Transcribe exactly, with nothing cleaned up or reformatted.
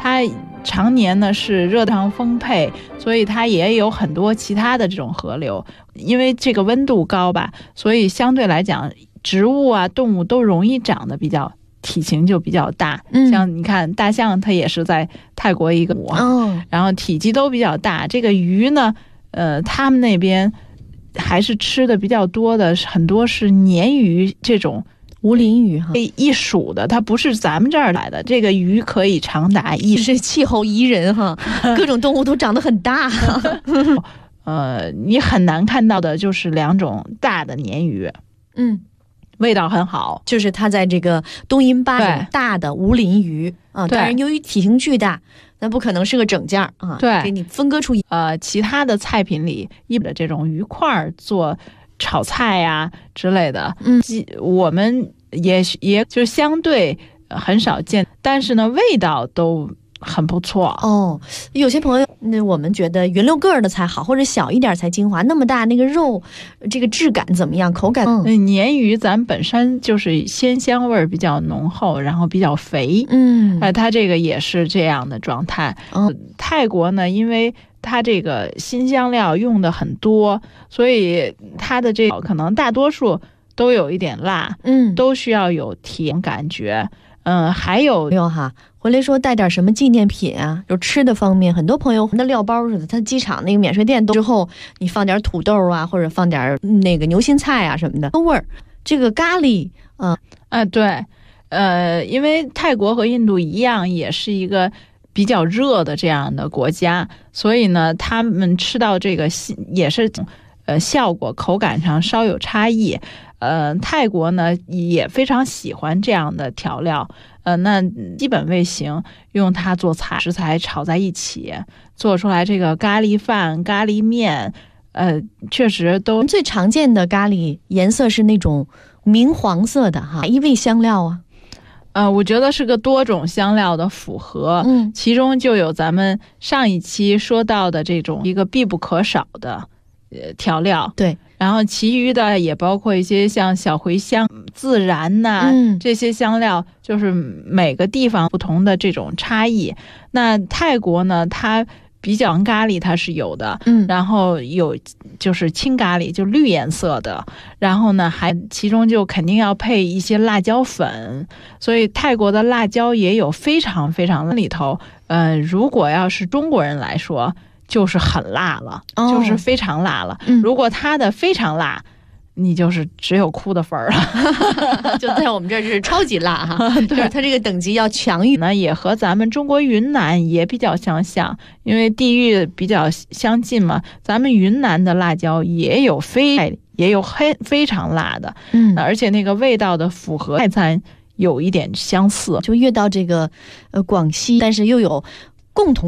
它常年呢是热汤丰沛，所以它也有很多其他的这种河流。因为这个温度高吧，所以相对来讲植物啊动物都容易长得比较体型就比较大。嗯，像你看大象它也是在泰国一个母、哦、然后体积都比较大。这个鱼呢呃，他们那边还是吃的比较多的，很多是鲶鱼，这种无鳞鱼哈， 一属的，它不是咱们这儿来的。这个鱼可以长达一， 是气候宜人哈，各种动物都长得很大。 呃，你很难看到的就是两种大的鲶鱼， 嗯， 味道很好， 就是它在这个东阴巴种大的无鳞鱼啊，当然由于体型巨大，那不可能是个整件啊， 对， 给你分割出呃其他的菜品里一的这种鱼块做炒菜呀、啊、之类的，嗯，我们也也就相对很少见，但是呢，味道都很不错哦。有些朋友，那我们觉得圆溜个儿的才好，或者小一点才精华，那么大那个肉，这个质感怎么样？口感？ 嗯，鲶鱼咱本身就是鲜香味比较浓厚，然后比较肥， 嗯， 呃，它这个也是这样的状态。嗯，泰国呢，因为它这个辛香料用的很多，所以它的这个可能大多数都有一点辣， 嗯， 都需要有甜感觉。嗯，还有有哈，回来说带点什么纪念品啊，就吃的方面，很多朋友那料包似的，他机场那个免税店都之后，你放点土豆啊，或者放点那个牛心菜啊什么的，味儿。这个咖喱，嗯、呃， 呃，对，呃，因为泰国和印度一样，也是一个比较热的这样的国家，所以呢，他们吃到这个也是，呃，效果口感上稍有差异。呃，泰国呢也非常喜欢这样的调料，呃，那基本味型用它做菜，食材炒在一起，做出来这个咖喱饭、咖喱面，呃，确实都最常见的咖喱颜色是那种明黄色的哈，一味香料啊。 呃，我觉得是个多种香料的复合， 嗯， 其中就有咱们上一期说到的这种一个必不可少的呃调料， 对。 然后其余的也包括一些像小茴香、孜然呐、啊嗯， 这些香料，就是每个地方不同的这种差异。那泰国呢，它比较咖喱它是有的， 嗯， 然后有就是青咖喱，就绿颜色的，然后呢还其中就肯定要配一些辣椒粉，所以泰国的辣椒也有非常非常里头，呃，如果要是中国人来说。就是很辣了、哦、就是非常辣了、嗯、如果它的非常辣你就是只有哭的份儿了就在我们这儿是超级辣哈对，就是它这个等级要强于呢，也和咱们中国云南也比较相像，因为地域比较相近嘛，咱们云南的辣椒也有非也有黑非常辣的， 嗯， 而且那个味道的符合泰餐有一点相似， 就越到这个呃广西，但是又有共同